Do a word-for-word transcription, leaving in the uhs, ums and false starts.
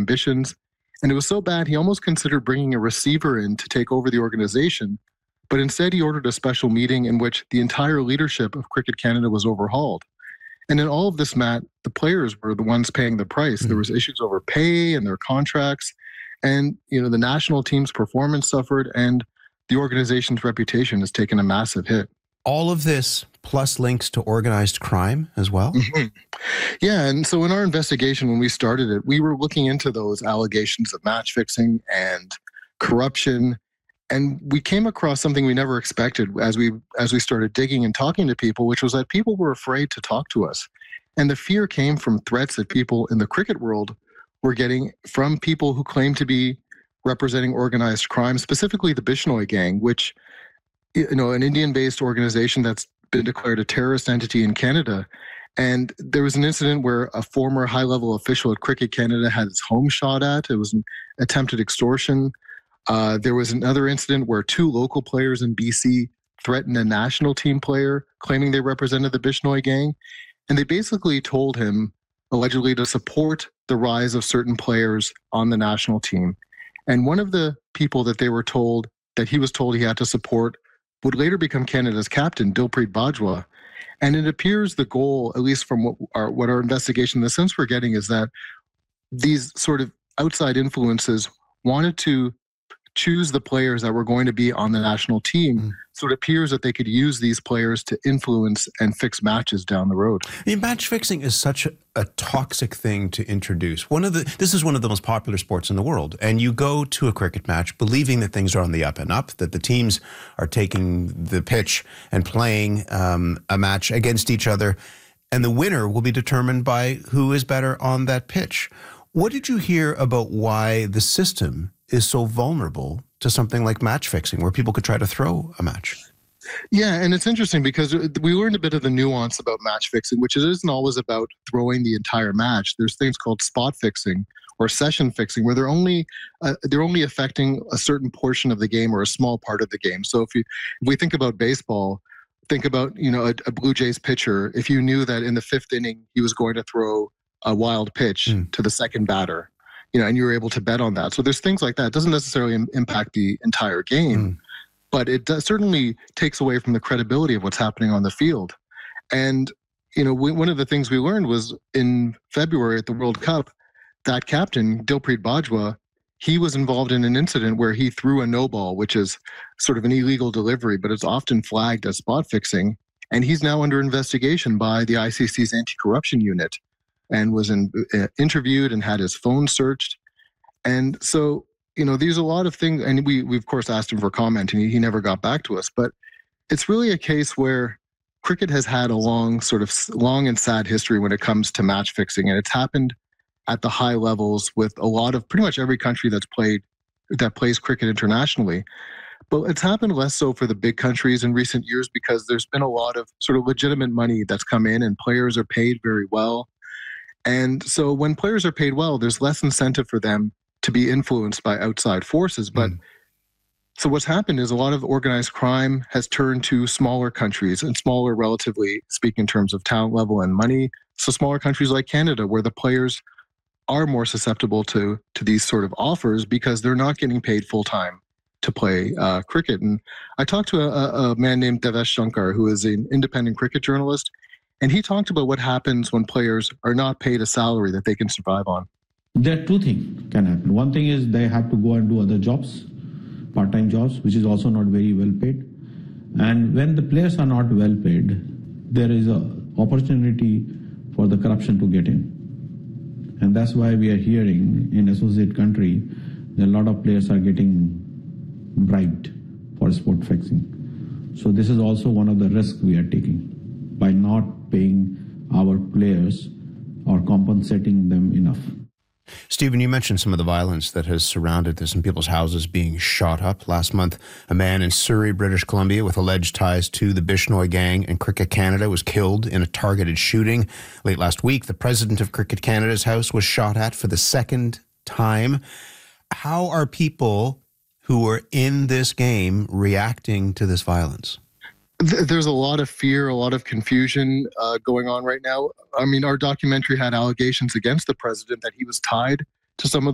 ambitions. And it was so bad, he almost considered bringing a receiver in to take over the organization. But instead, he ordered a special meeting in which the entire leadership of Cricket Canada was overhauled. And in all of this, Matt, the players were the ones paying the price. Mm-hmm. There was issues over pay and their contracts. And, you know, the national team's performance suffered, and the organization's reputation has taken a massive hit. All of this plus links to organized crime as well? Mm-hmm. Yeah, and so in our investigation, when we started it, we were looking into those allegations of match fixing and corruption, and we came across something we never expected as we as we started digging and talking to people, which was that people were afraid to talk to us. And the fear came from threats that people in the cricket world were getting from people who claim to be representing organized crime, specifically the Bishnoi gang, which, you know, an Indian-based organization that's been declared a terrorist entity in Canada. And there was an incident where a former high-level official at Cricket Canada had his home shot at. It was an attempted extortion. Uh, there was another incident where two local players in B C threatened a national team player, claiming they represented the Bishnoi gang. And they basically told him, allegedly, to support the rise of certain players on the national team. And one of the people that they were told, that he was told he had to support, would later become Canada's captain, Dilpreet Bajwa. And it appears the goal, at least from what our, what our investigation, the sense we're getting, is that these sort of outside influences wanted to choose the players that were going to be on the national team. Mm. So it appears that they could use these players to influence and fix matches down the road. I mean, match fixing is such a, a toxic thing to introduce. One of the this is one of the most popular sports in the world, and you go to a cricket match believing that things are on the up and up, that the teams are taking the pitch and playing um, a match against each other, and the winner will be determined by who is better on that pitch. What did you hear about why the system is so vulnerable to something like match fixing, where people could try to throw a match? Yeah, and it's interesting because we learned a bit of the nuance about match fixing, which it isn't always about throwing the entire match. There's things called spot fixing or session fixing, where they're only uh, they're only affecting a certain portion of the game or a small part of the game. So if you if we think about baseball, think about, you know, a, a Blue Jays pitcher. If you knew that in the fifth inning he was going to throw a wild pitch mm. to the second batter, you know, and you were able to bet on that. So there's things like that. It doesn't necessarily im- impact the entire game, mm. but it does, certainly takes away from the credibility of what's happening on the field. And, you know, we, one of the things we learned was in February at the World Cup, that captain, Dilpreet Bajwa, he was involved in an incident where he threw a no ball, which is sort of an illegal delivery, but it's often flagged as spot fixing. And he's now under investigation by the I C C's anti-corruption unit, and was in, uh, interviewed and had his phone searched. And so, you know, there's a lot of things, and we, we of course asked him for comment, and he, he never got back to us. But it's really a case where cricket has had a long, sort of long and sad history when it comes to match fixing, and it's happened at the high levels with a lot of, pretty much every country that's played, that plays cricket internationally. But it's happened less so for the big countries in recent years because there's been a lot of sort of legitimate money that's come in, and players are paid very well. And so when players are paid well, there's less incentive for them to be influenced by outside forces. But mm. so what's happened is a lot of organized crime has turned to smaller countries, and smaller, relatively speaking, in terms of talent level and money. So smaller countries like Canada, where the players are more susceptible to, to these sort of offers because they're not getting paid full time to play uh, cricket. And I talked to a, a man named Devesh Shankar, who is an independent cricket journalist. And he talked about what happens when players are not paid a salary that they can survive on. There are two things can happen. One thing is they have to go and do other jobs, part-time jobs, which is also not very well paid. And when the players are not well paid, there is an opportunity for the corruption to get in. And that's why we are hearing in associate country that a lot of players are getting bribed for sport fixing. So this is also one of the risks we are taking by not paying our players or compensating them enough. Stephen, you mentioned some of the violence that has surrounded this, and people's houses being shot up. Last month, a man in Surrey, British Columbia, with alleged ties to the Bishnoi gang and Cricket Canada was killed in a targeted shooting. Late last week, the president of Cricket Canada's house was shot at for the second time. How are people who are in this game reacting to this violence? There's a lot of fear, a lot of confusion uh, going on right now. I mean, our documentary had allegations against the president that he was tied to some of